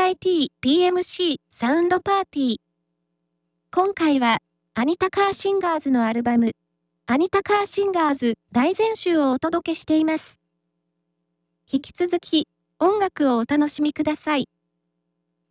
PMC サウンドパーティー。今回は、アニタ・カーシンガーズのアルバム、アニタ・カーシンガーズ大全集をお届けしています。引き続き、音楽をお楽しみください。